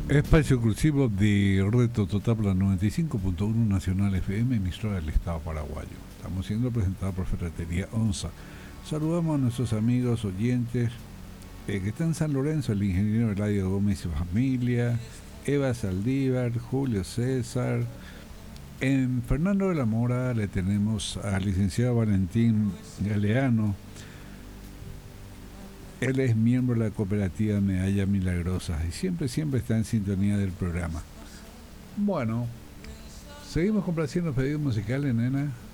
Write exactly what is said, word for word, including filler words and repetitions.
Espacio exclusivo de Reto Totapla noventa y cinco punto uno Nacional F M, emisora del Estado paraguayo. Estamos siendo presentados por Ferretería Onza. Saludamos a nuestros amigos oyentes eh, que están en San Lorenzo, el ingeniero Eladio Gómez y familia, Eva Saldívar, Julio César. En Fernando de la Mora le tenemos al licenciado Valentín Galeano. Él es miembro de la cooperativa Medalla Milagrosa y siempre, siempre está en sintonía del programa. Bueno, seguimos complaciendo pedidos musicales, nena.